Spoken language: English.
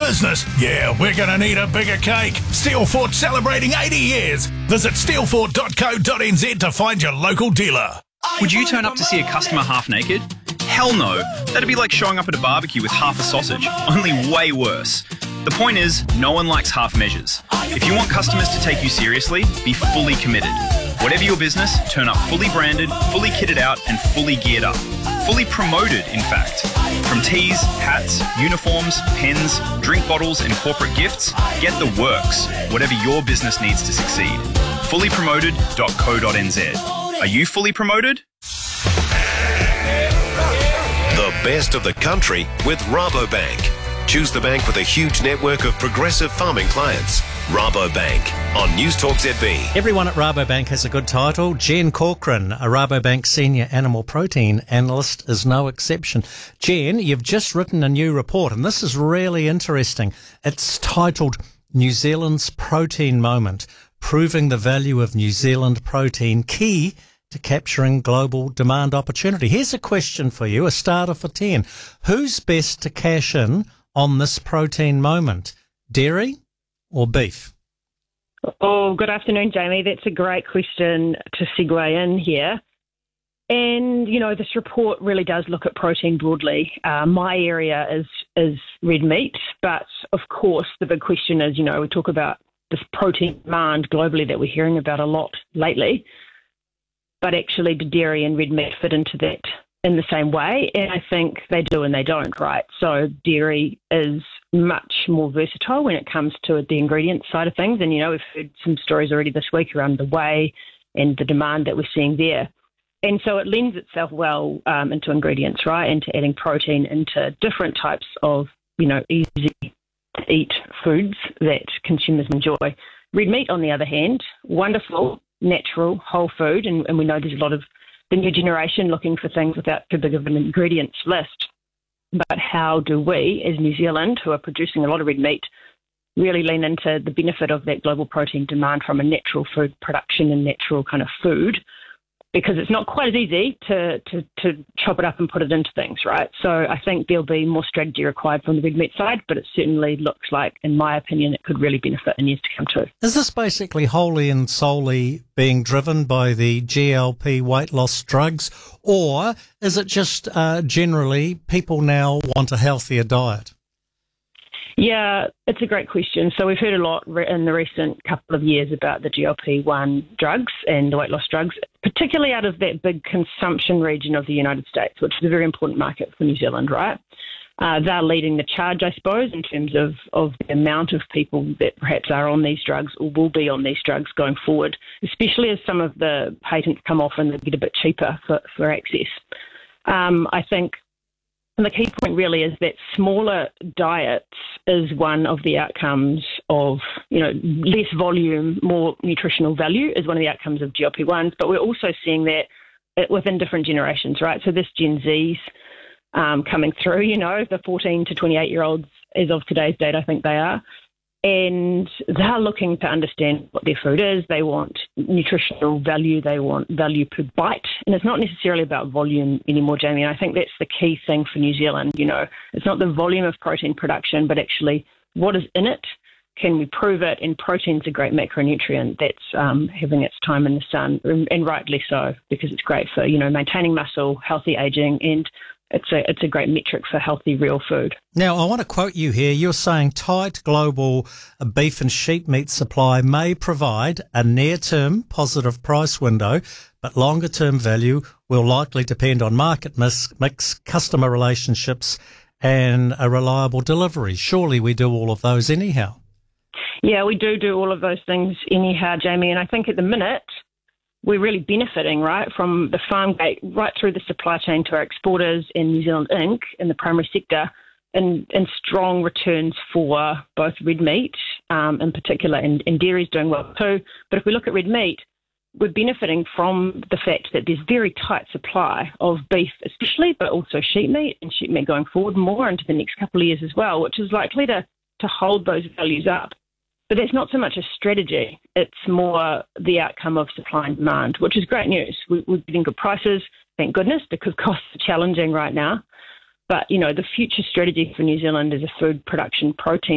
business? Yeah, we're going to need a bigger cake. Steelfort celebrating 80 years. Visit steelfort.co.nz to find your local dealer. Would you turn up to see a customer half naked? Hell no. That'd be like showing up at a barbecue with half a sausage, only way worse. The point is, no one likes half measures. If you want customers to take you seriously, be fully committed. Whatever your business, turn up fully branded, fully kitted out, and fully geared up. Fully promoted, in fact. From tees, hats, uniforms, pens, drink bottles, and corporate gifts, get the works. Whatever your business needs to succeed. Fullypromoted.co.nz. Are you fully promoted? The best of the country with Rabobank. Choose the bank with a huge network of progressive farming clients. Rabobank on News Talk ZB. Everyone at Rabobank has a good title. Jen Corcoran, a Rabobank Senior Animal Protein Analyst, is no exception. Jen, you've just written a new report, and this is really interesting. It's titled New Zealand's Protein Moment, Proving the Value of New Zealand Protein, Key to Capturing Global Demand Opportunity. Here's a question for you, a starter for 10. Who's best to cash in on this protein moment, dairy or beef? Oh, good afternoon, Jamie. That's a great question to segue in here. And, you know, this report really does look at protein broadly. My area is red meat, but of course the big question is, you know, we talk about this protein demand globally that we're hearing about a lot lately, but actually do dairy and red meat fit into that in the same way? And I think they do and they don't, right? So dairy is much more versatile when it comes to the ingredient side of things. And, you know, we've heard some stories already this week around the whey and the demand that we're seeing there. And so it lends itself well into ingredients, right, into adding protein into different types of, you know, easy to eat foods that consumers enjoy. Red meat, on the other hand, wonderful, natural, whole food. And we know there's a lot of the new generation looking for things without too big of an ingredients list. But how do we, as New Zealand, who are producing a lot of red meat, really lean into the benefit of that global protein demand from a natural food production and natural kind of food? Because it's not quite as easy to chop it up and put it into things, right? So I think there'll be more strategy required from the red meat side, but it certainly looks like, in my opinion, it could really benefit in years to come too. Is this basically wholly and solely being driven by the GLP weight loss drugs, or is it just generally people now want a healthier diet? Yeah, it's a great question. So we've heard a lot in the recent couple of years about the GLP-1 drugs and the weight loss drugs, particularly out of that big consumption region of the United States, which is a very important market for New Zealand, right? They're leading the charge, I suppose, in terms of the amount of people that perhaps are on these drugs or will be on these drugs going forward, especially as some of the patents come off and they get a bit cheaper for access. I think the key point really is that smaller diets is one of the outcomes of, you know, less volume, more nutritional value is one of the outcomes of GLP-1s, but we're also seeing that within different generations, right? So this Gen Z's coming through, you know, the 14 to 28-year-olds as of today's date, I think they are. And they're looking to understand what their food is. They want nutritional value. They want value per bite. And it's not necessarily about volume anymore, Jamie. And I think that's the key thing for New Zealand. You know, it's not the volume of protein production, but actually what is in it. Can we prove it? And protein's a great macronutrient that's having its time in the sun, and rightly so, because it's great for, you know, maintaining muscle, healthy aging, and it's a great metric for healthy, real food. Now, I want to quote you here. You're saying tight global beef and sheep meat supply may provide a near-term positive price window, but longer-term value will likely depend on market mix, customer relationships, and a reliable delivery. Surely we do all of those anyhow. Yeah, we do all of those things anyhow, Jamie. And I think at the minute, we're really benefiting, right, from the farm gate right through the supply chain to our exporters in New Zealand Inc. in the primary sector, and strong returns for both red meat in particular, and dairy is doing well too. But if we look at red meat, we're benefiting from the fact that there's very tight supply of beef especially, but also sheep meat, and sheep meat going forward more into the next couple of years as well, which is likely to hold those values up. But that's not so much a strategy. It's more the outcome of supply and demand, which is great news. We're getting good prices, thank goodness, because costs are challenging right now. But, you know, the future strategy for New Zealand as a food production protein